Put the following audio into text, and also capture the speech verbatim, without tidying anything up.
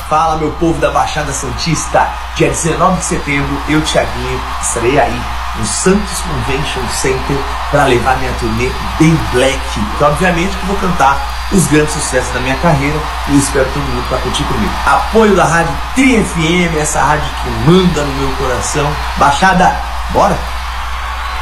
Fala, meu povo da Baixada Santista. Dia dezenove de setembro, eu, Thiaguinho, estarei aí no Santos Convention Center para levar minha turnê bem black. Então, obviamente que vou cantar os grandes sucessos da minha carreira e espero todo mundo para curtir comigo. Apoio da Rádio Tri F M, essa rádio que manda no meu coração. Baixada, bora!